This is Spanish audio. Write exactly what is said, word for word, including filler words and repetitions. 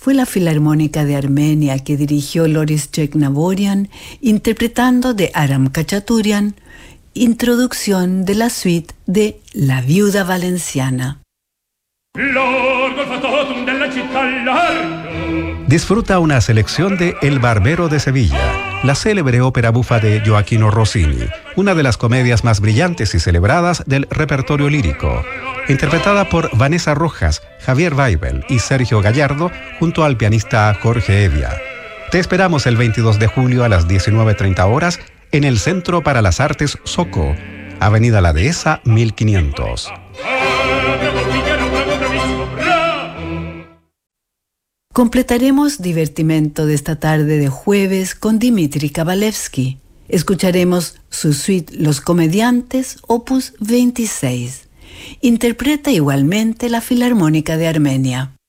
fue la Filarmónica de Armenia que dirigió Loris Tcheknavorian, interpretando de Aram Khachaturian, introducción de la suite de La Viuda Valenciana. Disfruta una selección de El Barbero de Sevilla, la célebre ópera bufa de Gioachino Rossini, una de las comedias más brillantes y celebradas del repertorio lírico, interpretada por Vanessa Rojas, Javier Weibel y Sergio Gallardo, junto al pianista Jorge Evia. Te esperamos el veintidós de julio a las diecinueve treinta horas en el Centro para las Artes Soco, Avenida La Dehesa mil quinientos. Completaremos divertimento de esta tarde de jueves con Dmitri Kabalevsky. Escucharemos su suite Los Comediantes, opus veintiséis. Interpreta igualmente la Filarmónica de Armenia.